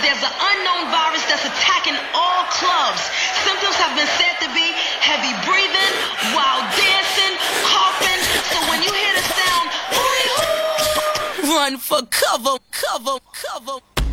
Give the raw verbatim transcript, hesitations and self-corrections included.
there's an unknown virus that's attacking all clubs. Symptoms have been said to be heavy breathing, wild dancing, coughing. So when you hear the sound, hooty hoo, run for cover, cover, cover.